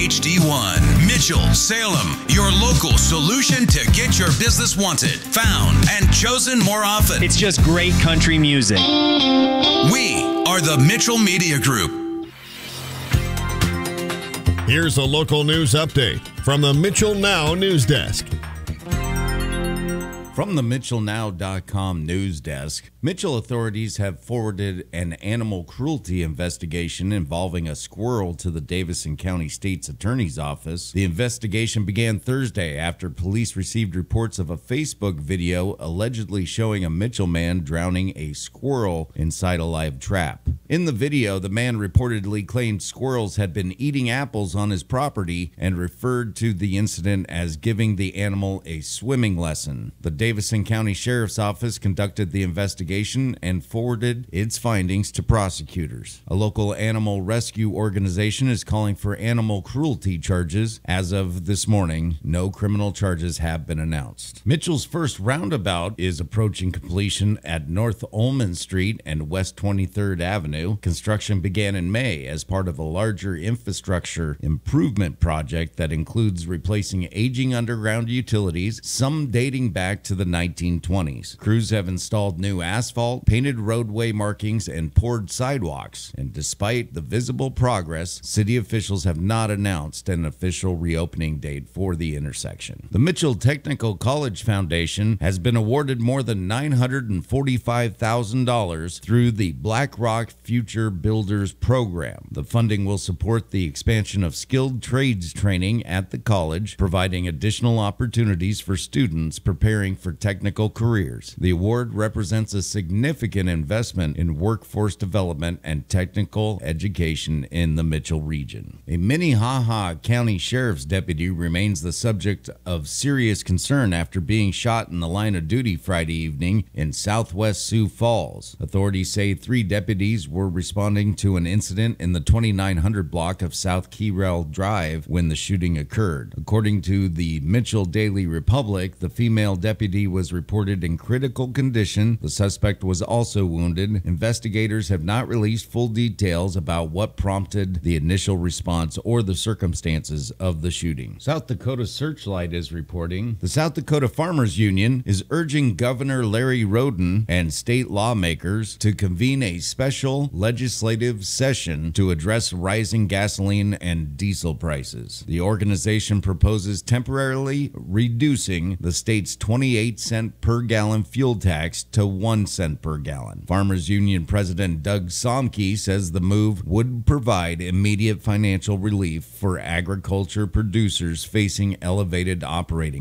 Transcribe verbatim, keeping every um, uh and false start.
H D one, Mitchell, Salem, your local solution to get your business wanted, found, and chosen more often. It's just great country music. We are the Mitchell Media Group. Here's a local news update from the Mitchell Now News Desk. From the Mitchell Now dot com news desk, Mitchell authorities have forwarded an animal cruelty investigation involving a squirrel to the Davison County State's Attorney's Office. The investigation began Thursday after police received reports of a Facebook video allegedly showing a Mitchell man drowning a squirrel inside a live trap. In the video, the man reportedly claimed squirrels had been eating apples on his property and referred to the incident as giving the animal a swimming lesson. The Davison County Sheriff's Office conducted the investigation and forwarded its findings to prosecutors. A local animal rescue organization is calling for animal cruelty charges. As of this morning, no criminal charges have been announced. Mitchell's first roundabout is approaching completion at North Ullman Street and West twenty-third Avenue. Construction began in May as part of a larger infrastructure improvement project that includes replacing aging underground utilities, some dating back to the nineteen twenties. Crews have installed new asphalt, painted roadway markings, and poured sidewalks. And despite the visible progress, city officials have not announced an official reopening date for the intersection. The Mitchell Technical College Foundation has been awarded more than nine hundred forty-five thousand dollars through the BlackRock Future Builders Program. The funding will support the expansion of skilled trades training at the college, providing additional opportunities for students preparing for technical careers. The award represents a significant investment in workforce development and technical education in the Mitchell region. A Minnehaha County Sheriff's deputy remains the subject of serious concern after being shot in the line of duty Friday evening in southwest Sioux Falls. Authorities say three deputies were responding to an incident in the twenty-nine hundred block of South Keyrell Drive when the shooting occurred. According to the Mitchell Daily Republic, the female deputy was reported in critical condition. The suspect was also wounded. Investigators have not released full details about what prompted the initial response or the circumstances of the shooting. South Dakota Searchlight is reporting the South Dakota Farmers Union is urging Governor Larry Roden and state lawmakers to convene a special legislative session to address rising gasoline and diesel prices. The organization proposes temporarily reducing the state's twenty-eight cent per gallon fuel tax to one cent per gallon. Farmers Union President Doug Somke says the move would provide immediate financial relief for agriculture producers facing elevated operating